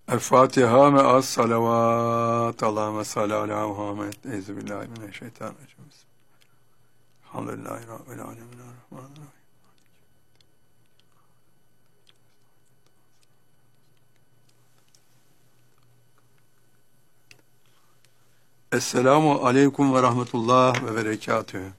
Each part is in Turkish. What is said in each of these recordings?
El-Fatiha me'as salavat. Allahümme salli ala Muhammed. Euzubillahimineşşeytanirracim. Elhamdülillahi Rabbil alemin. Rahmanirrahim. Esselamu aleyküm ve rahmetullah ve berekatühü.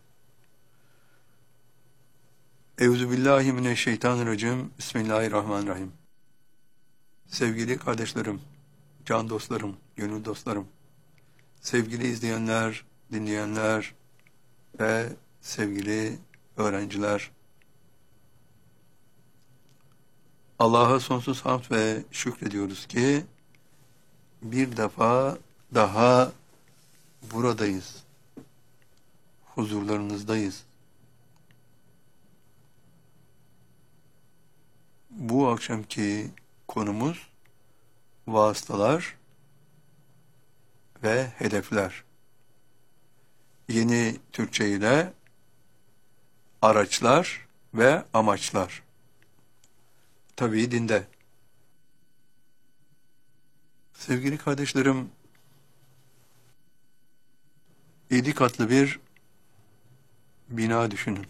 Euzubillahimineşşeytanirracim. Bismillahirrahmanirrahim. Sevgili kardeşlerim, can dostlarım, gönül dostlarım, sevgili izleyenler, dinleyenler ve sevgili öğrenciler, Allah'a sonsuz hamd ve şükrediyoruz ki bir defa daha buradayız, huzurlarınızdayız. Bu akşamki konumuz vasıtalar ve hedefler. Yeni Türkçe ile araçlar ve amaçlar. Tabii dinde. Sevgili kardeşlerim, 7 katlı bir bina düşünün.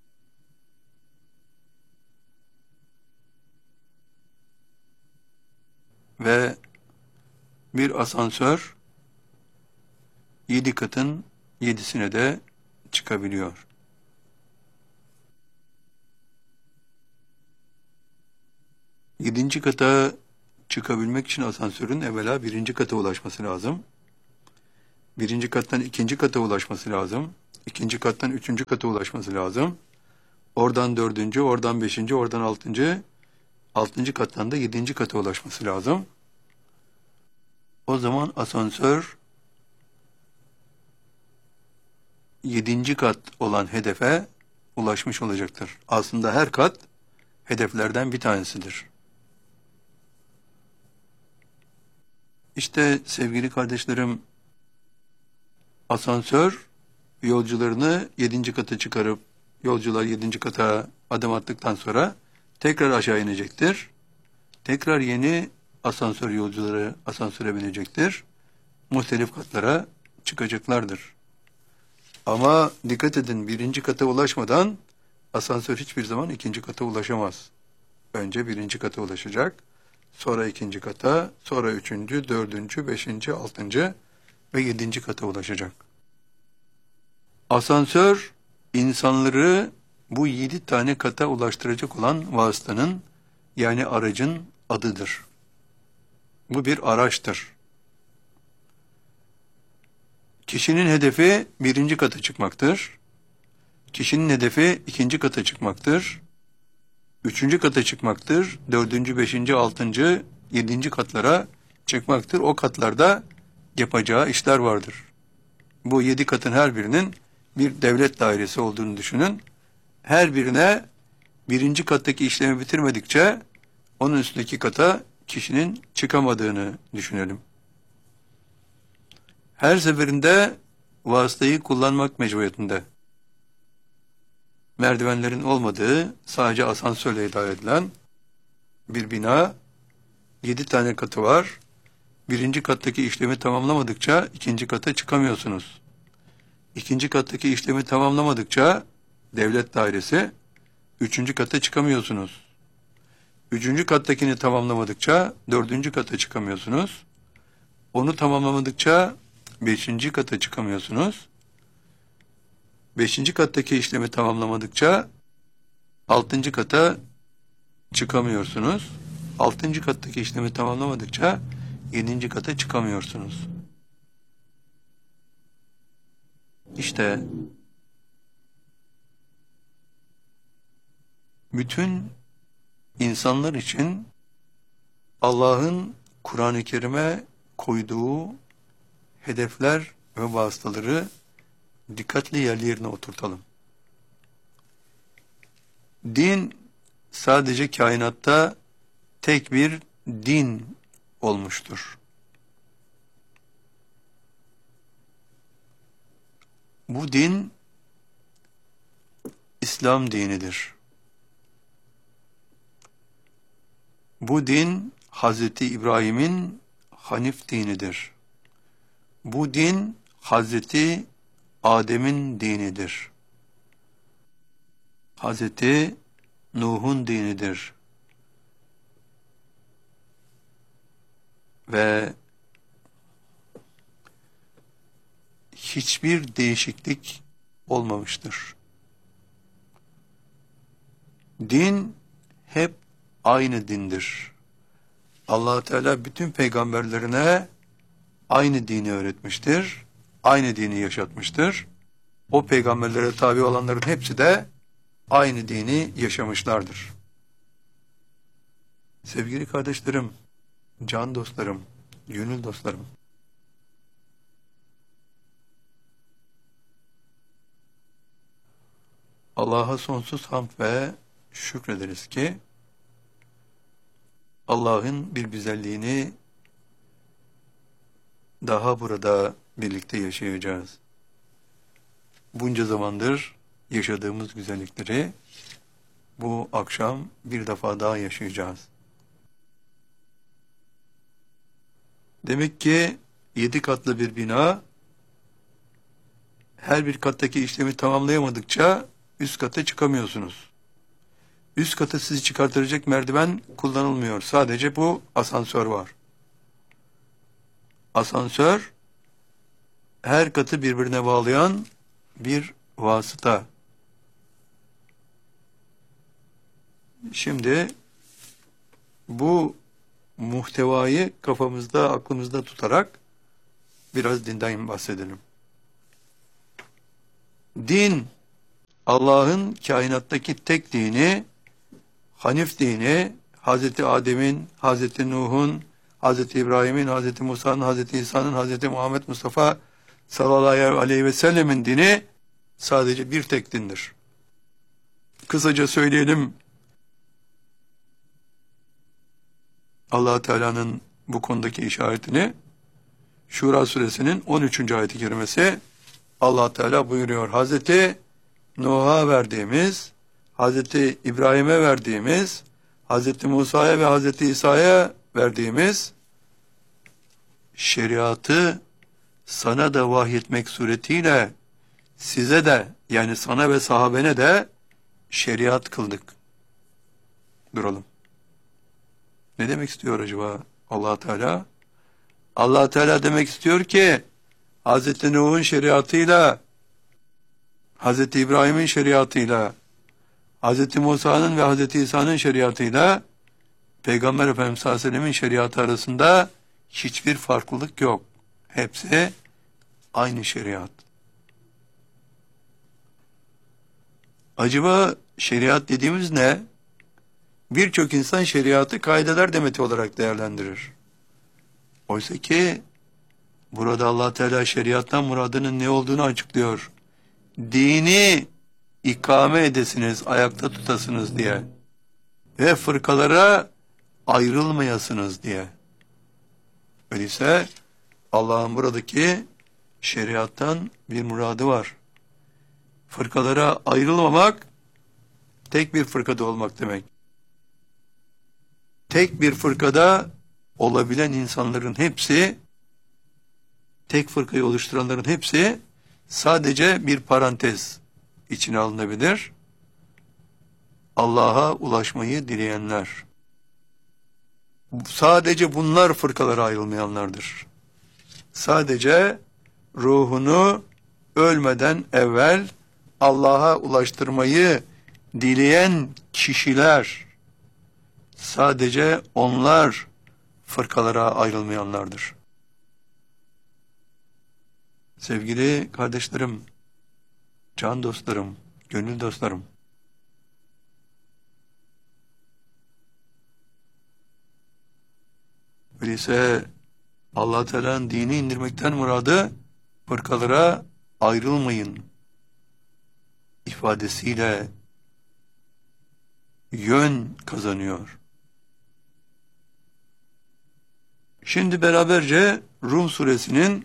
Ve bir asansör 7 katın 7'sine de çıkabiliyor. Yedinci kata çıkabilmek için asansörün evvela 1. kata ulaşması lazım. 1. kattan 2. kata ulaşması lazım. 2. kattan 3. kata ulaşması lazım. Oradan 4. oradan 5. oradan 6. 6. kattan da 7. kata ulaşması lazım. O zaman asansör 7. kat olan hedefe ulaşmış olacaktır. Aslında her kat hedeflerden bir tanesidir. İşte sevgili kardeşlerim, asansör yolcularını 7. kata çıkarıp yolcular 7. kata adım attıktan sonra tekrar aşağı inecektir. Tekrar yeni asansör yolcuları asansöre binecektir. Muhtelif katlara çıkacaklardır. Ama dikkat edin, 1. kata ulaşmadan asansör hiçbir zaman 2. kata ulaşamaz. Önce 1. kata ulaşacak, sonra 2. kata, sonra 3., 4., 5., 6. ve 7. kata ulaşacak. Asansör insanları bu 7 tane kata ulaştıracak olan vasıtanın, yani aracın adıdır. Bu bir araçtır. Kişinin hedefi 1. kata çıkmaktır. Kişinin hedefi 2. kata çıkmaktır. 3. kata çıkmaktır. 4., 5., 6., 7. katlara çıkmaktır. O katlarda yapacağı işler vardır. Bu 7 katın her birinin bir devlet dairesi olduğunu düşünün. Her birine 1. kattaki işlemi bitirmedikçe onun üstündeki kata kişinin çıkamadığını düşünelim. Her seferinde vasıtayı kullanmak mecburiyetinde. Merdivenlerin olmadığı, sadece asansörle idare edilen bir bina, 7 tane katı var. 1. kattaki işlemi tamamlamadıkça 2. kata çıkamıyorsunuz. 2. kattaki işlemi tamamlamadıkça devlet dairesi 3. kata çıkamıyorsunuz. 3. kattakini tamamlamadıkça 4. kata çıkamıyorsunuz. Onu tamamlamadıkça 5. kata çıkamıyorsunuz. 5. kattaki işlemi tamamlamadıkça 6. kata çıkamıyorsunuz. 6. kattaki işlemi tamamlamadıkça 7. kata çıkamıyorsunuz. İşte bütün insanlar için Allah'ın Kur'an-ı Kerim'e koyduğu hedefler ve vasıtaları dikkatli yerlerine oturtalım. Din sadece kainatta tek bir din olmuştur. Bu din İslam dinidir. Bu din Hazreti İbrahim'in Hanif dinidir. Bu din Hazreti Adem'in dinidir. Hazreti Nuh'un dinidir. Ve hiçbir değişiklik olmamıştır. Din hep aynı dindir. Allah Teala bütün peygamberlerine aynı dini öğretmiştir. Aynı dini yaşatmıştır. O peygamberlere tabi olanların hepsi de aynı dini yaşamışlardır. Sevgili kardeşlerim, can dostlarım, gönül dostlarım. Allah'a sonsuz hamd ve şükrederiz ki Allah'ın bir güzelliğini daha burada birlikte yaşayacağız. Bunca zamandır yaşadığımız güzellikleri bu akşam bir defa daha yaşayacağız. Demek ki 7 katlı bir bina, her bir kattaki işlemi tamamlayamadıkça üst kata çıkamıyorsunuz. Üst kata sizi çıkartacak merdiven kullanılmıyor. Sadece bu asansör var. Asansör, her katı birbirine bağlayan bir vasıta. Şimdi bu muhtevayı kafamızda, aklımızda tutarak biraz dinden bahsedelim. Din, Allah'ın kainattaki tek dini, Hanif dini, Hazreti Adem'in, Hazreti Nuh'un, Hazreti İbrahim'in, Hazreti Musa'nın, Hazreti İsa'nın, Hazreti Muhammed Mustafa sallallahu aleyhi ve sellemin dini sadece bir tek dindir. Kısaca söyleyelim, Allah Teala'nın bu konudaki işaretini Şura suresinin 13. ayet-i kerimesi, Allah Teala buyuruyor: Hazreti Nuh'a verdiğimiz, Hazreti İbrahim'e verdiğimiz, Hazreti Musa'ya ve Hazreti İsa'ya verdiğimiz şeriatı sana da vahyetmek suretiyle size de, yani sana ve sahabene de şeriat kıldık. Duralım. Ne demek istiyor acaba Allah Teala? Allah Teala demek istiyor ki Hazreti Nuh'un şeriatıyla, Hazreti İbrahim'in şeriatıyla, Hazreti Musa'nın ve Hazreti İsa'nın şeriatıyla Peygamber Efendimiz sallallahu aleyhi ve sellem'in şeriatı arasında hiçbir farklılık yok. Hepsi aynı şeriat. Acaba şeriat dediğimiz ne? Birçok insan şeriatı kaideler demeti olarak değerlendirir. Oysa ki burada Allah Teala şeriattan muradının ne olduğunu açıklıyor. Dini ikame edesiniz, ayakta tutasınız diye ve fırkalara ayrılmayasınız diye. Öyleyse Allah'ın buradaki şeriattan bir muradı var. Fırkalara ayrılmamak, tek bir fırkada olmak demek. Tek bir fırkada olabilen insanların hepsi, tek fırkayı oluşturanların hepsi sadece bir parantez içine alınabilir. Allah'a ulaşmayı dileyenler. Sadece bunlar fırkalara ayrılmayanlardır. Sadece ruhunu ölmeden evvel Allah'a ulaştırmayı dileyen kişiler, sadece onlar fırkalara ayrılmayanlardır. Sevgili kardeşlerim, can dostlarım, gönül dostlarım, öyleyse Allah Teala'nın dini indirmekten muradı fırkalara ayrılmayın ifadesiyle yön kazanıyor. Şimdi beraberce Rum suresinin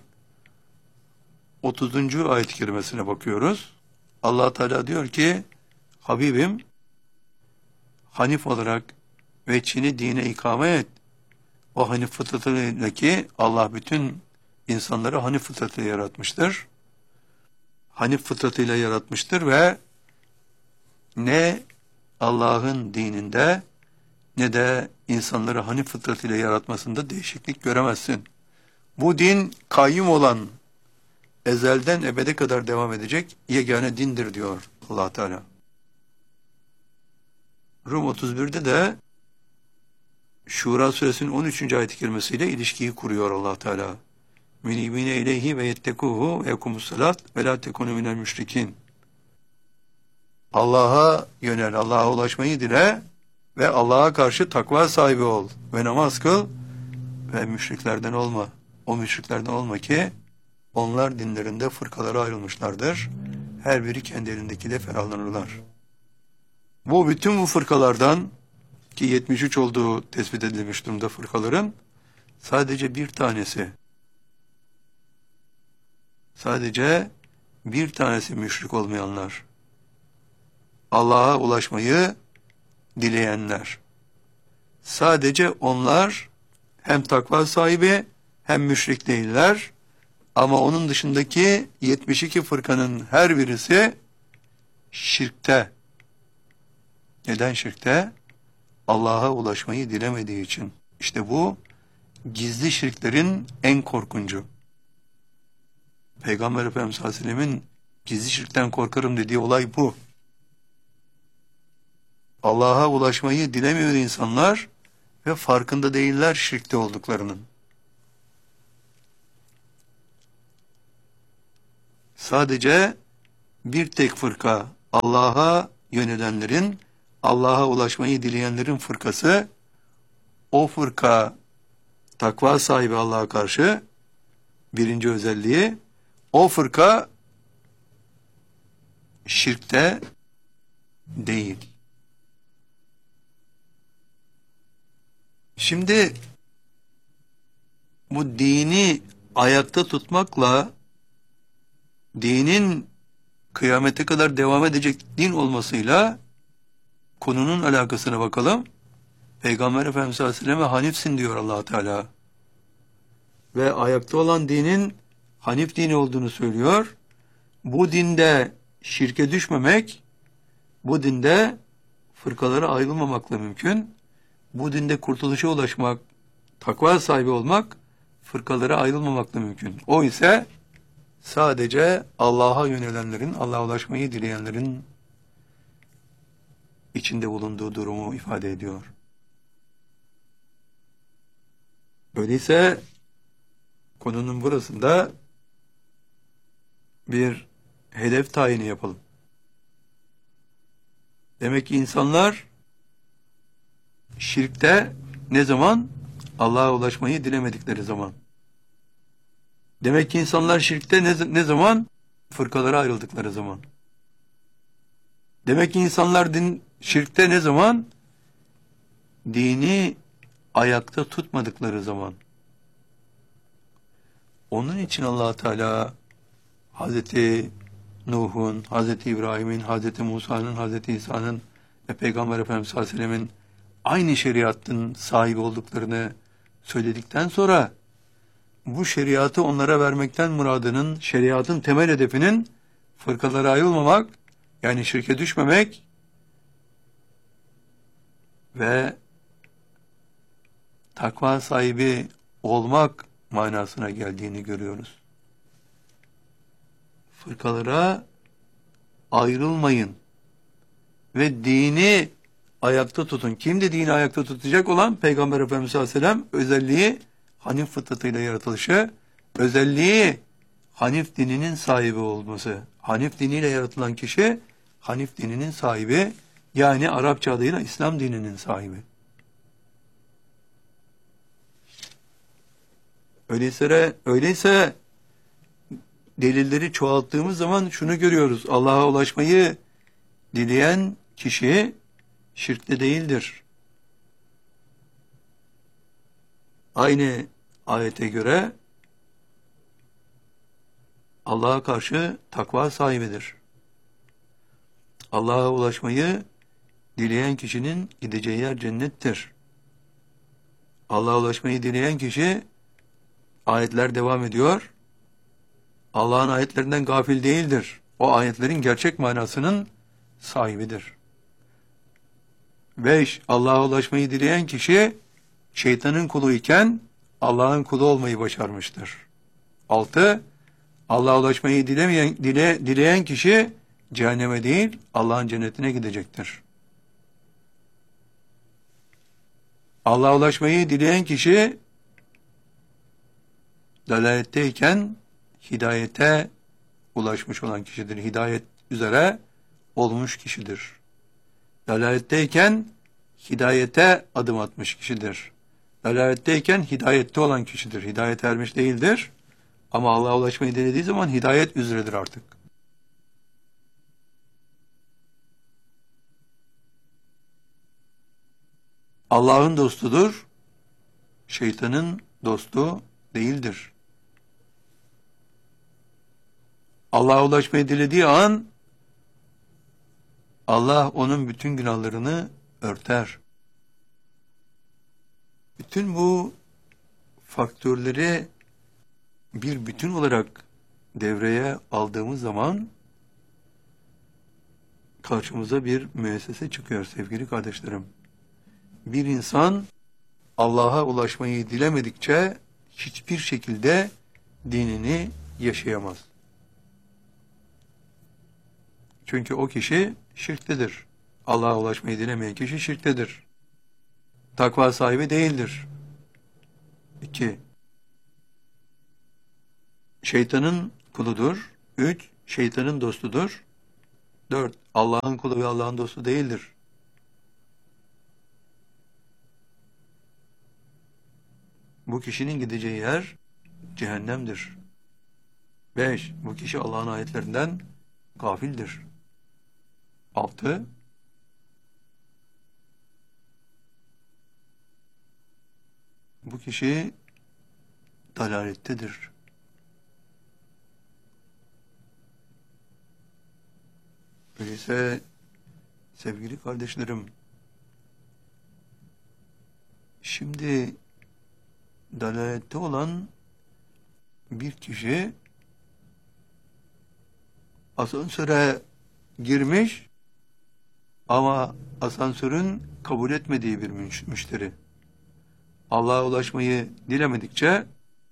30. ayet-i kerimesine bakıyoruz. Allah Teala diyor ki, Habibim, Hanif olarak veçhini dine ikame et. O hanif fıtratıyla ki Allah bütün insanları hanif fıtratıyla yaratmıştır. Hanif fıtratıyla yaratmıştır ve ne Allah'ın dininde ne de insanları hanif fıtratıyla yaratmasında değişiklik göremezsin. Bu din kayyum olan, ezelden ebede kadar devam edecek yegane dindir diyor Allah Teala. Rum 31'de de Şura suresinin 13. ayet-i kerimesiyle ilişkiyi kuruyor Allah Teala. Münibine ileyhi ve yettekuhu ve yekumussalat ve la tekunu minel müşrikin. Allah'a yönel, Allah'a ulaşmayı dile ve Allah'a karşı takva sahibi ol ve namaz kıl ve müşriklerden olma. O müşriklerden olma ki onlar dinlerinde fırkalara ayrılmışlardır. Her biri kendi elindekiyle ferahlanırlar. Bütün bu fırkalardan ki 73 olduğu tespit edilmiş durumda fırkaların sadece bir tanesi müşrik olmayanlar. Allah'a ulaşmayı dileyenler. Sadece onlar hem takva sahibi hem müşrik değiller. Ama onun dışındaki 72 fırkanın her birisi şirkte. Neden şirkte? Allah'a ulaşmayı dilemediği için. İşte bu gizli şirklerin en korkuncu. Peygamber Efendimiz sallallahu aleyhi ve sellemin gizli şirkten korkarım dediği olay bu. Allah'a ulaşmayı dilemiyor insanlar ve farkında değiller şirkte olduklarının. Sadece bir tek fırka, Allah'a yönelenlerin, Allah'a ulaşmayı dileyenlerin fırkası, o fırka takva sahibi Allah'a karşı birinci özelliği, o fırka şirkte değil. Şimdi bu dini ayakta tutmakla dinin kıyamete kadar devam edecek din olmasıyla konunun alakasına bakalım. Peygamber Efendimiz sallallahu aleyhi ve selleme hanifsin diyor Allah Teala. Ve ayakta olan dinin hanif dini olduğunu söylüyor. Bu dinde şirke düşmemek, bu dinde fırkalara ayrılmamakla mümkün. Bu dinde kurtuluşa ulaşmak, takva sahibi olmak, fırkalara ayrılmamakla mümkün. O ise sadece Allah'a yönelenlerin, Allah'a ulaşmayı dileyenlerin içinde bulunduğu durumu ifade ediyor. Öyleyse konunun burasında bir hedef tayini yapalım. Demek ki insanlar şirkte ne zaman? Allah'a ulaşmayı dilemedikleri zaman. Demek ki insanlar şirkte ne zaman? Fırkalara ayrıldıkları zaman. Demek ki insanlar şirkte ne zaman? Dini ayakta tutmadıkları zaman. Onun için Allah Teala Hazreti Nuh'un, Hazreti İbrahim'in, Hazreti Musa'nın, Hazreti İsa'nın ve Peygamber Efendimiz sallallahu aleyhi ve sellemin aynı şeriatın sahibi olduklarını söyledikten sonra bu şeriatı onlara vermekten muradının, şeriatın temel hedefinin fırkalara ayrılmamak, yani şirke düşmemek ve takva sahibi olmak manasına geldiğini görüyoruz. Fırkalara ayrılmayın ve dini ayakta tutun. Kimdi dini ayakta tutacak olan? Peygamber Efendimiz sallallahu aleyhi ve sellem. Özelliği hanif fıtratıyla yaratılışı, özelliği hanif dininin sahibi olması. Hanif diniyle yaratılan kişi hanif dininin sahibi, yani Arapça adıyla İslam dininin sahibi. Öyleyse delilleri çoğalttığımız zaman şunu görüyoruz. Allah'a ulaşmayı dileyen kişi şirkte değildir. Aynı ayete göre Allah'a karşı takva sahibidir. Allah'a ulaşmayı dileyen kişinin gideceği yer cennettir. Allah'a ulaşmayı dileyen kişi, ayetler devam ediyor. Allah'ın ayetlerinden gafil değildir. O ayetlerin gerçek manasının sahibidir. 5. Allah'a ulaşmayı dileyen kişi, şeytanın kulu iken Allah'ın kulu olmayı başarmıştır. 6. Allah'a ulaşmayı dileyen kişi cehenneme değil, Allah'ın cennetine gidecektir. Allah'a ulaşmayı dileyen kişi dalaletteyken hidayete ulaşmış olan kişidir. Hidayet üzere olmuş kişidir. Dalaletteyken hidayete adım atmış kişidir. Dalaletteyken hidayette olan kişidir. Hidayet ermiş değildir. Ama Allah'a ulaşmayı dilediği zaman hidayet üzeredir artık. Allah'ın dostudur. Şeytanın dostu değildir. Allah'a ulaşmayı dilediği an Allah onun bütün günahlarını örter. Bütün bu faktörleri bir bütün olarak devreye aldığımız zaman karşımıza bir müessese çıkıyor sevgili kardeşlerim. Bir insan Allah'a ulaşmayı dilemedikçe hiçbir şekilde dinini yaşayamaz. Çünkü o kişi şirktedir. Allah'a ulaşmayı dilemeyen kişi şirktedir. Takva sahibi değildir. 2. Şeytanın kuludur. 3. Şeytanın dostudur. 4. Allah'ın kulu ve Allah'ın dostu değildir. Bu kişinin gideceği yer cehennemdir. 5. Bu kişi Allah'ın ayetlerinden gafildir. 6. Bu kişi dalalettedir. Öyleyse sevgili kardeşlerim, şimdi dalalette olan bir kişi asansöre girmiş ama asansörün kabul etmediği bir müşteri. Allah'a ulaşmayı dilemedikçe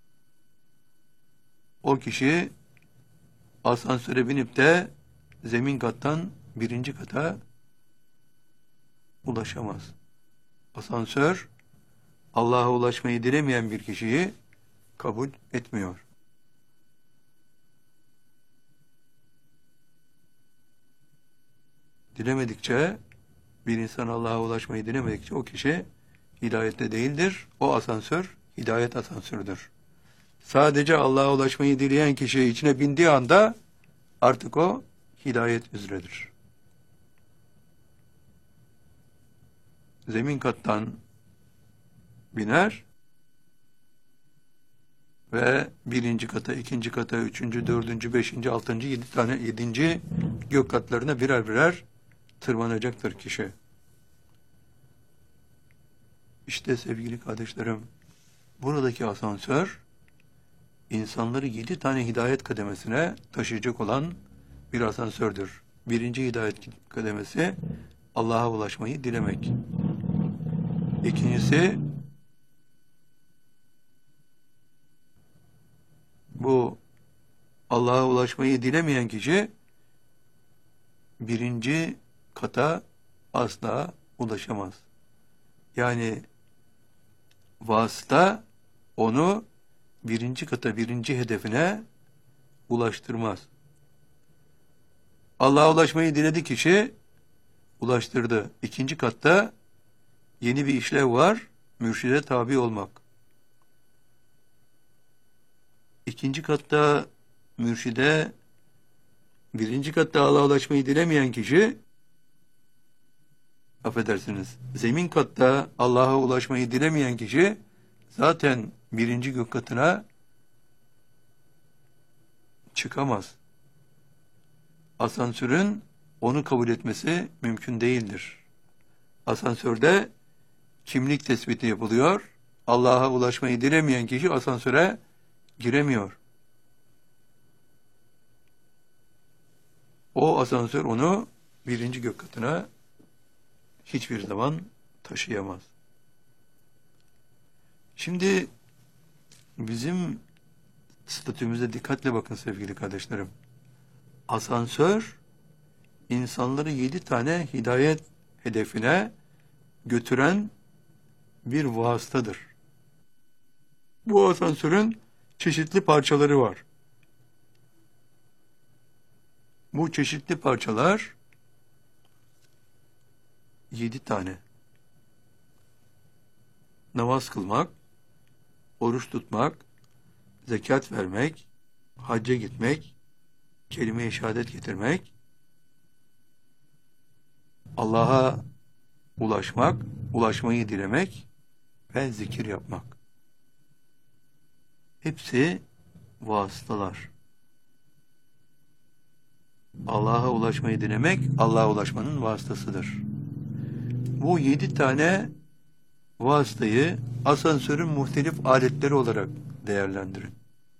o kişi asansöre binip de zemin kattan 1. kata ulaşamaz. Asansör Allah'a ulaşmayı dilemeyen bir kişiyi kabul etmiyor. Dilemedikçe, bir insan Allah'a ulaşmayı dilemedikçe o kişi hidayette değildir. O asansör hidayet asansörüdür. Sadece Allah'a ulaşmayı dileyen kişi içine bindiği anda artık o hidayet üzeredir. Zemin kattan biner ve 1. kata, 2. kata, 3., 4., 5., 6., 7. gök katlarına birer birer tırmanacaktır kişi. İşte sevgili kardeşlerim, buradaki asansör insanları 7 tane hidayet kademesine taşıyacak olan bir asansördür. 1. hidayet kademesi Allah'a ulaşmayı dilemek. 2'ncisi bu Allah'a ulaşmayı dilemeyen kişi 1. kata asla ulaşamaz. Yani vasıta onu 1. kata, 1. hedefine ulaştırmaz. Allah'a ulaşmayı diledi kişi, ulaştırdı. 2. katta yeni bir işlev var, mürşide tabi olmak. 2. katta mürşide, 1. katta Allah'a ulaşmayı dilemeyen kişi, affedersiniz, zemin katta Allah'a ulaşmayı dilemeyen kişi zaten 1. gök katına çıkamaz. Asansörün onu kabul etmesi mümkün değildir. Asansörde kimlik tespiti yapılıyor. Allah'a ulaşmayı dilemeyen kişi asansöre giremiyor. O asansör onu birinci gök katına hiçbir zaman taşıyamaz. Şimdi bizim statümüze dikkatle bakın sevgili kardeşlerim. Asansör insanları 7 tane hidayet hedefine götüren bir vasıtadır. Bu asansörün çeşitli parçaları var. Bu çeşitli parçalar 7 tane. Namaz kılmak, oruç tutmak, zekat vermek, hacca gitmek, kelime-i şehadet getirmek, Allah'a ulaşmak, ulaşmayı dilemek ve zikir yapmak. Hepsi vasıtalar. Allah'a ulaşmayı dilemek, Allah'a ulaşmanın vasıtasıdır. Bu 7 tane vasıtayı asansörün muhtelif aletleri olarak değerlendirin.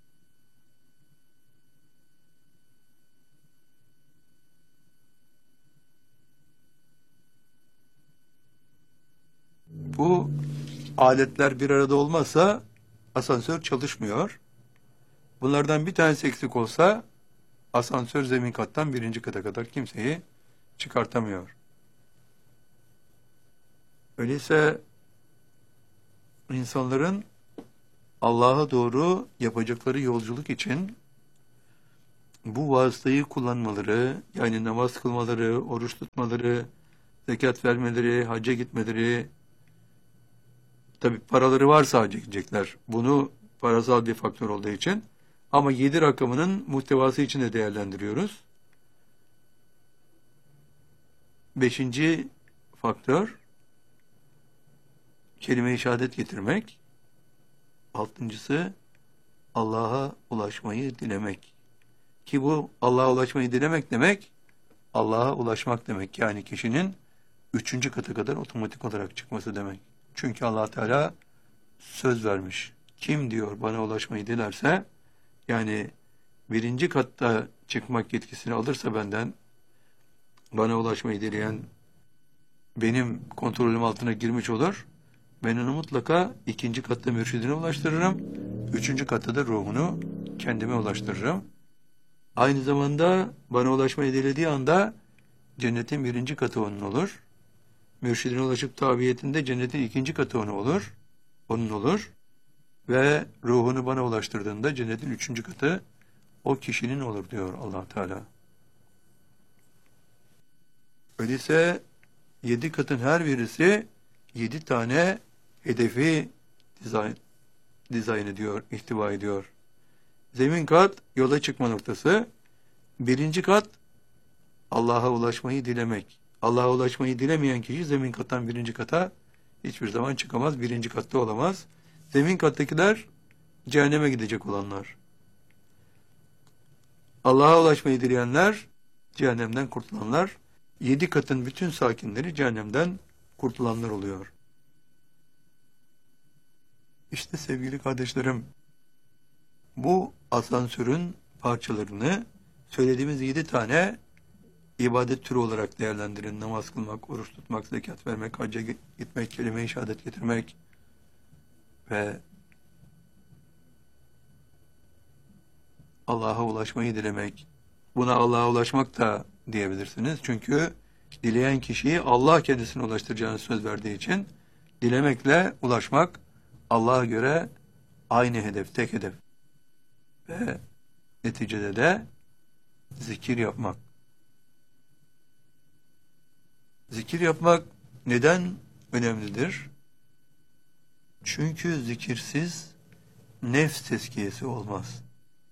Bu aletler bir arada olmazsa asansör çalışmıyor. Bunlardan bir tanesi eksik olsa asansör zemin kattan birinci kata kadar kimseyi çıkartamıyor. Öyleyse insanların Allah'a doğru yapacakları yolculuk için bu vasıtayı kullanmaları, yani namaz kılmaları, oruç tutmaları, zekat vermeleri, hacca gitmeleri, tabi paraları varsa hacca gidecekler. Bunu parasal bir faktör olduğu için. Ama 7 rakamının muhtevası için de değerlendiriyoruz. 5. faktör, kelime-i şehadet getirmek. 6.'sı, Allah'a ulaşmayı dilemek. Ki bu Allah'a ulaşmayı dilemek demek, Allah'a ulaşmak demek. Yani kişinin 3. kata kadar otomatik olarak çıkması demek. Çünkü Allah Teala söz vermiş. Kim diyor bana ulaşmayı dilerse, yani 1. katta çıkmak yetkisini alırsa benden, bana ulaşmayı dileyen benim kontrolüm altına girmiş olur. Ben onu mutlaka 2. katta mürşidine ulaştırırım. 3. katta da ruhunu kendime ulaştırırım. Aynı zamanda bana ulaşmayı dilediği anda cennetin 1. katı onun olur. Mürşidine ulaşıp tabiyetinde cennetin 2. katı onun olur. Ve ruhunu bana ulaştırdığında cennetin 3. katı o kişinin olur diyor Allah Teala. Öyleyse 7 katın her birisi 7 tane hedefi dizayn ediyor, ihtiva ediyor. Zemin kat yola çıkma noktası. 1. kat Allah'a ulaşmayı dilemek. Allah'a ulaşmayı dilemeyen kişi zemin kattan 1. kata hiçbir zaman çıkamaz. 1. katta olamaz. Zemin kattakiler cehenneme gidecek olanlar. Allah'a ulaşmayı dileyenler cehennemden kurtulanlar. 7 katın bütün sakinleri cehennemden kurtulanlar oluyor. İşte sevgili kardeşlerim, bu asansörün parçalarını söylediğimiz 7 tane ibadet türü olarak değerlendirin. Namaz kılmak, oruç tutmak, zekat vermek, hacca gitmek, kelime-i şehadet getirmek ve Allah'a ulaşmayı dilemek. Buna Allah'a ulaşmak da diyebilirsiniz. Çünkü dileyen kişiyi Allah kendisine ulaştıracağını söz verdiği için dilemekle ulaşmak Allah'a göre aynı hedef, tek hedef. Ve neticede de zikir yapmak. Zikir yapmak neden önemlidir? Çünkü zikirsiz nefs tezkiyesi olmaz.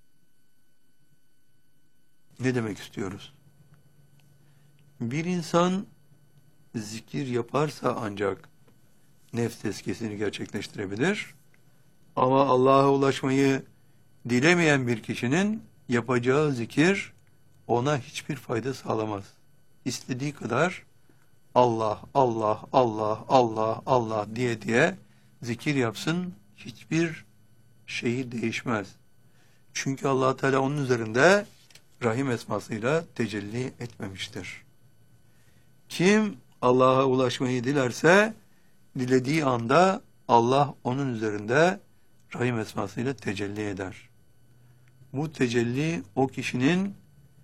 Ne demek istiyoruz? Bir insan zikir yaparsa ancak nefs tezkiyesini gerçekleştirebilir. Ama Allah'a ulaşmayı dilemeyen bir kişinin yapacağı zikir ona hiçbir fayda sağlamaz. İstediği kadar Allah, Allah, Allah, Allah, Allah diye zikir yapsın, hiçbir şeyi değişmez. Çünkü Allah Teala onun üzerinde Rahim esmasıyla tecelli etmemiştir. Kim Allah'a ulaşmayı dilerse, dilediği anda Allah onun üzerinde Rahim esmasıyla tecelli eder. Bu tecelli o kişinin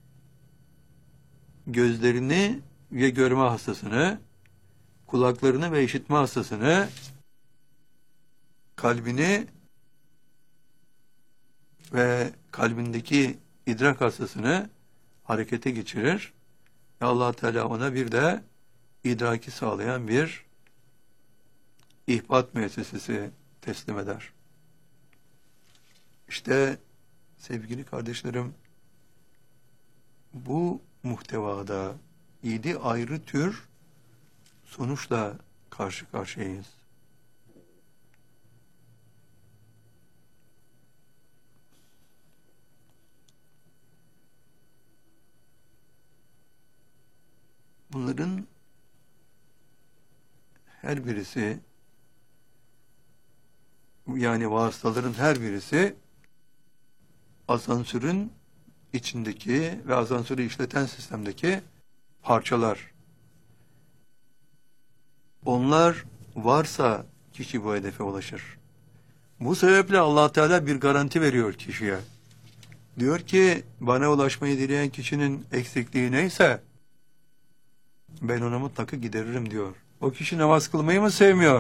gözlerini ve görme hastasını, kulaklarını ve işitme hastasını, kalbini ve kalbindeki idrak hastasını harekete geçirir. Ve Allah Teala ona bir de idraki sağlayan bir ihbat müessesesi teslim eder. İşte sevgili kardeşlerim, bu muhtevada 7 ayrı tür sonuçla karşı karşıyayız. Bunların her birisi, yani vasıtaların her birisi asansörün içindeki ve asansörü işleten sistemdeki parçalar. Onlar varsa kişi bu hedefe ulaşır. Bu sebeple Allah Teala bir garanti veriyor kişiye. Diyor ki, bana ulaşmayı dileyen kişinin eksikliği neyse ben ona mutlaka gideririm diyor. O kişi namaz kılmayı mı sevmiyor?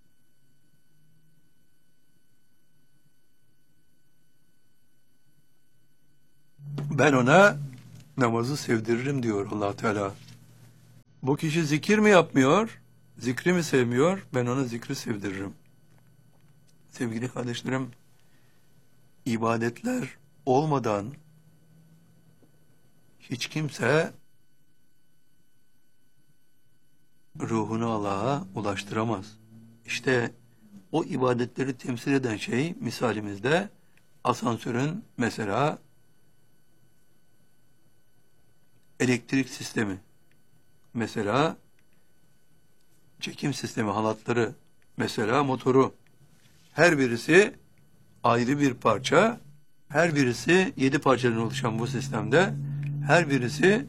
Ben ona namazı sevdiririm diyor Allah Teala. Bu kişi zikir mi yapmıyor? Zikri mi sevmiyor? Ben ona zikri sevdiririm. Sevgili kardeşlerim, ibadetler olmadan hiç kimse ruhunu Allah'a ulaştıramaz. İşte o ibadetleri temsil eden şey misalimizde asansörün mesela elektrik sistemi, mesela çekim sistemi, halatları, mesela motoru. Her birisi ayrı bir parça, her birisi 7 parçadan oluşan bu sistemde her birisi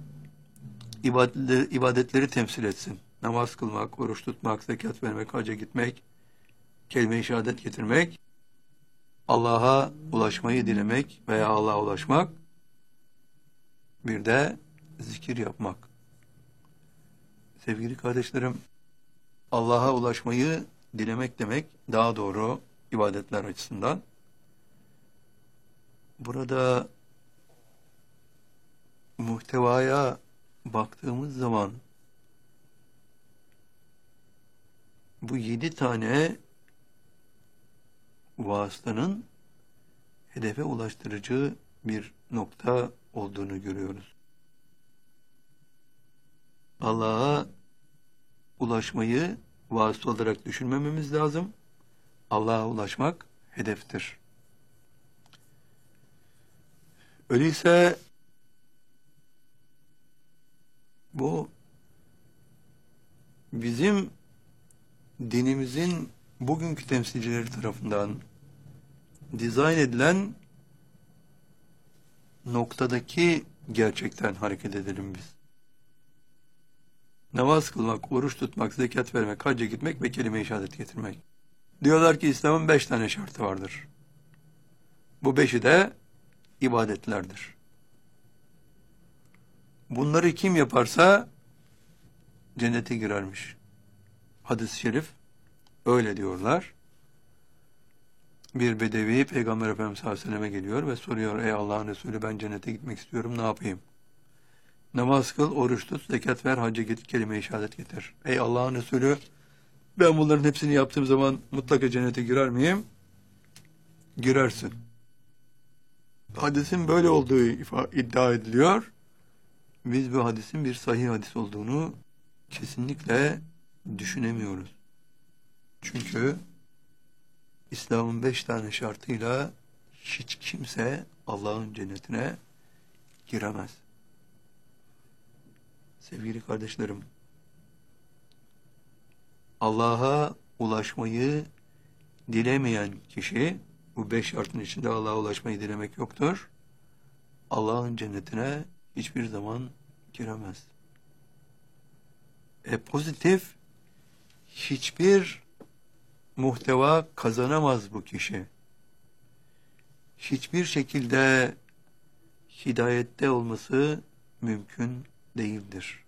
ibadetleri temsil etsin. Namaz kılmak, oruç tutmak, zekat vermek, hacca gitmek, kelime-i şehadet getirmek, Allah'a ulaşmayı dilemek veya Allah'a ulaşmak, bir de zikir yapmak. Sevgili kardeşlerim, Allah'a ulaşmayı dilemek demek daha doğru ibadetler açısından. Burada muhtevaya baktığımız zaman bu 7 tane vasıtanın hedefe ulaştırıcı bir nokta olduğunu görüyoruz. Allah'a ulaşmayı vasıta olarak düşünmememiz lazım. Allah'a ulaşmak hedeftir. Öyleyse bu bizim dinimizin bugünkü temsilcileri tarafından dizayn edilen noktadaki gerçekten hareket edelim biz. Namaz kılmak, oruç tutmak, zekat vermek, hacca gitmek ve kelime-i şehadet getirmek. Diyorlar ki İslam'ın 5 tane şartı vardır. Bu 5'i de ibadetlerdir. Bunları kim yaparsa cennete girermiş. Hadis-i şerif öyle diyorlar. Bir bedevi Peygamber Efendimiz sallallahu aleyhi ve selleme geliyor ve soruyor, ey Allah'ın Resulü, ben cennete gitmek istiyorum, ne yapayım? Namaz kıl, oruç tut, zekat ver, hacca git, kelime-i şehadet getir. Ey Allah'ın Resulü, ben bunların hepsini yaptığım zaman mutlaka cennete girer miyim? Girersin. Hadisin böyle olduğu iddia ediliyor. Biz bu hadisin bir sahih hadis olduğunu kesinlikle düşünemiyoruz. Çünkü İslam'ın 5 tane şartıyla hiç kimse Allah'ın cennetine giremez. Sevgili kardeşlerim, Allah'a ulaşmayı dilemeyen kişi, bu 5 şartın içinde Allah'a ulaşmayı dilemek yoktur, Allah'ın cennetine hiçbir zaman giremez. Pozitif hiçbir muhteva kazanamaz bu kişi. Hiçbir şekilde hidayette olması mümkün değildir.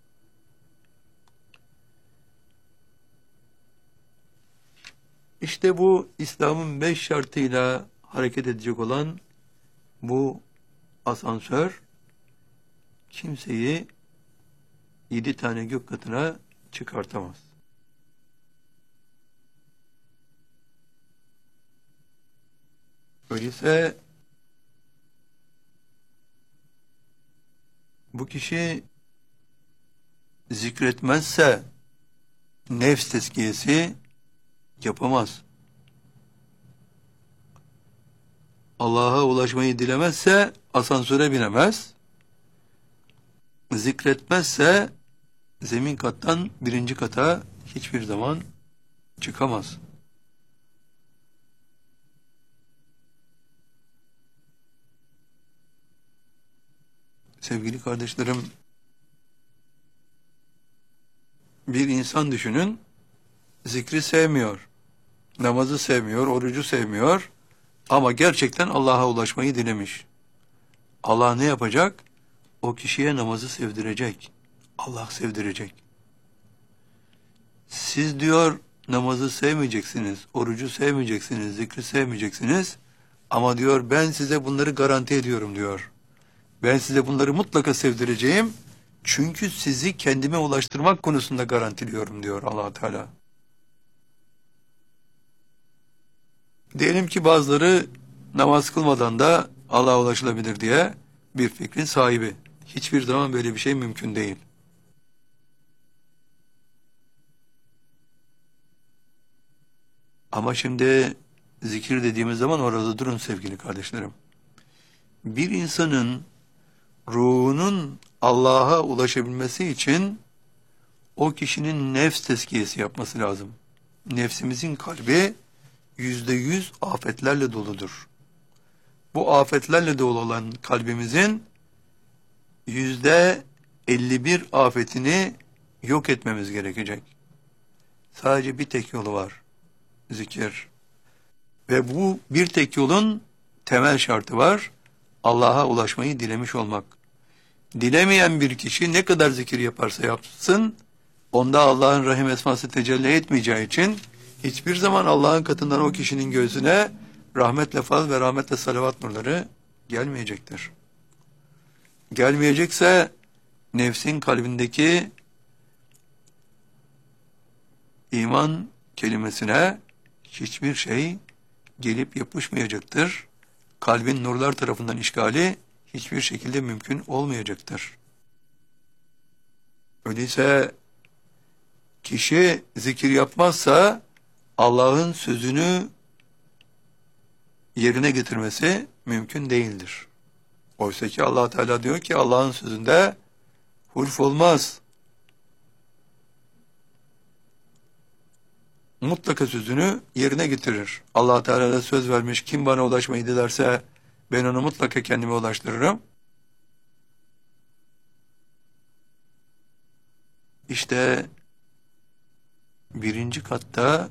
İşte bu İslam'ın 5 şartıyla hareket edecek olan bu asansör kimseyi 7 tane gök katına çıkartamaz. Öyleyse bu kişi zikretmezse nefs tezkiyesi yapamaz. Allah'a ulaşmayı dilemezse asansöre binemez. Zikretmezse zemin kattan 1. kata hiçbir zaman çıkamaz. Sevgili kardeşlerim, bir insan düşünün, zikri sevmiyor, namazı sevmiyor, orucu sevmiyor ama gerçekten Allah'a ulaşmayı dilemiş. Allah ne yapacak? O kişiye namazı sevdirecek. Allah sevdirecek. Siz diyor namazı sevmeyeceksiniz, orucu sevmeyeceksiniz, zikri sevmeyeceksiniz ama diyor ben size bunları garanti ediyorum diyor. Ben size bunları mutlaka sevdireceğim. Çünkü sizi kendime ulaştırmak konusunda garantiliyorum diyor Allah Teala. Diyelim ki bazıları namaz kılmadan da Allah'a ulaşılabilir diye bir fikrin sahibi. Hiçbir zaman böyle bir şey mümkün değil. Ama şimdi zikir dediğimiz zaman orada durun sevgili kardeşlerim. Bir insanın ruhunun Allah'a ulaşabilmesi için o kişinin nefs tezkiyesi yapması lazım. Nefsimizin kalbi %100 afetlerle doludur. Bu afetlerle dolu olan kalbimizin %51 afetini yok etmemiz gerekecek. Sadece bir tek yolu var. Zikir. Ve bu bir tek yolun temel şartı var. Allah'a ulaşmayı dilemiş olmak. Dilemeyen bir kişi ne kadar zikir yaparsa yapsın, onda Allah'ın rahim esması tecelli etmeyeceği için hiçbir zaman Allah'ın katından o kişinin göğsüne rahmetle fazl ve rahmetle salavat nurları gelmeyecektir. Gelmeyecekse nefsin kalbindeki iman kelimesine hiçbir şey gelip yapışmayacaktır. Kalbin nurlar tarafından işgali hiçbir şekilde mümkün olmayacaktır. Öyleyse kişi zikir yapmazsa Allah'ın sözünü yerine getirmesi mümkün değildir. Oysa ki Allah Teala diyor ki Allah'ın sözünde hulf olmaz. Mutlaka sözünü yerine getirir. Allah Teala da söz vermiş, kim bana ulaşmayı dilerse ben onu mutlaka kendime ulaştırırım. İşte 1. katta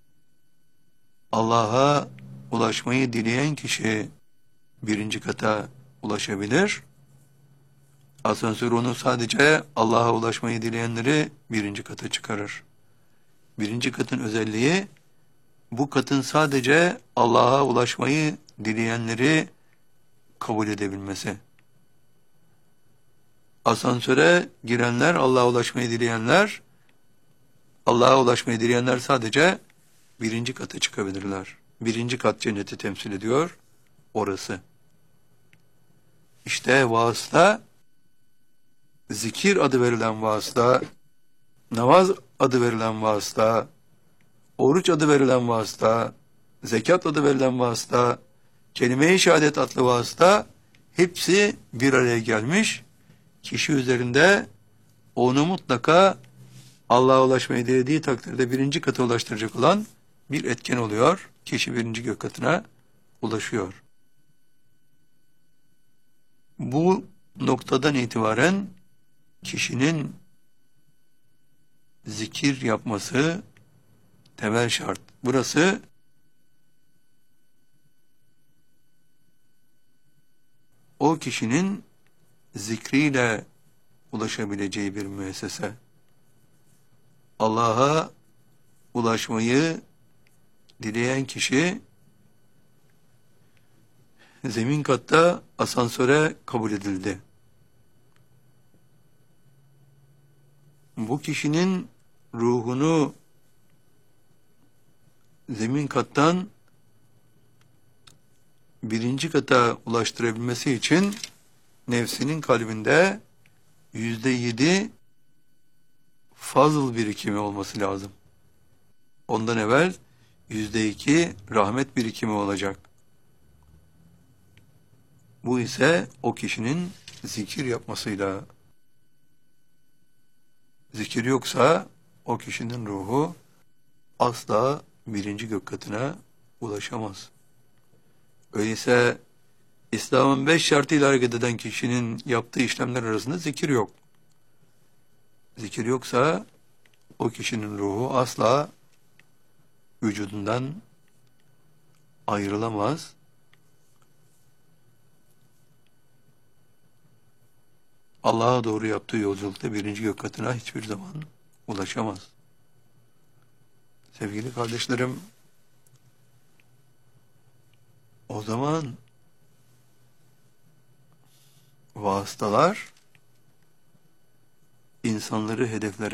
Allah'a ulaşmayı dileyen kişi 1. kata ulaşabilir. Asansör onu sadece Allah'a ulaşmayı dileyenleri 1. kata çıkarır. 1. katın özelliği bu katın sadece Allah'a ulaşmayı dileyenleri kabul edebilmesi. Asansöre girenler, Allah'a ulaşmayı dileyenler, Allah'a ulaşmayı dileyenler sadece 1. kata çıkabilirler. 1. kat cenneti temsil ediyor, orası. İşte vasıta, zikir adı verilen vasıta, namaz adı verilen vasıta, oruç adı verilen vasıta, zekat adı verilen vasıta, kelime-i şehadet adlı vasıta, hepsi bir araya gelmiş, kişi üzerinde onu mutlaka Allah'a ulaşmayı dilediği takdirde birinci kata ulaştıracak olan bir etken oluyor. Kişi birinci gök katına ulaşıyor. Bu noktadan itibaren kişinin zikir yapması temel şart. Burası o kişinin zikriyle ulaşabileceği bir müessese. Allah'a ulaşmayı dileyen kişi zemin katta asansöre kabul edildi. Bu kişinin ruhunu zemin kattan birinci kata ulaştırabilmesi için nefsinin kalbinde %7 fazıl birikimi olması lazım. Ondan evvel %2 rahmet birikimi olacak. Bu ise o kişinin zikir yapmasıyla. Zikir yoksa o kişinin ruhu asla birinci gök katına ulaşamaz. Öyleyse İslam'ın 5 şartıyla hareket eden kişinin yaptığı işlemler arasında zikir yok. Zikir yoksa o kişinin ruhu asla vücudundan ayrılamaz. Allah'a doğru yaptığı yolculukta birinci gök katına hiçbir zaman ulaşamaz. Sevgili kardeşlerim, o zaman vasıtalar insanları hedeflere